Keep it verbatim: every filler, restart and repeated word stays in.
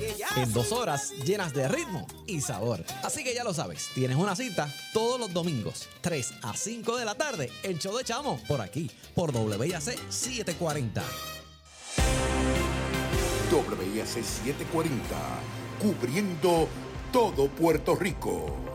en dos horas llenas de ritmo y sabor. Así que ya lo sabes, tienes una cita todos los domingos, tres a cinco de la tarde, el show de Chamo, por aquí, por W I A C setecientos cuarenta. W I A C setecientos cuarenta, cubriendo todo Puerto Rico.